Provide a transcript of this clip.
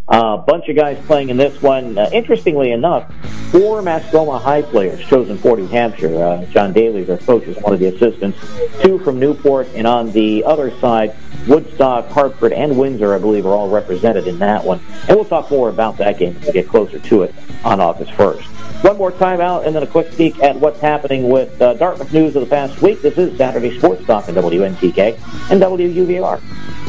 A bunch of guys playing in this one. Interestingly enough, 4 Mascoma High players chosen for New Hampshire. John Daly, their coach, is one of the assistants. 2 from Newport, and on the other side, Woodstock, Hartford, and Windsor, I believe, are all represented in that one. And we'll talk more about that game as we get closer to it on August 1st. One more timeout, and then a quick peek at what's happening with Dartmouth news of the past week. This is Saturday Sports Talk on WNTK and WUVR.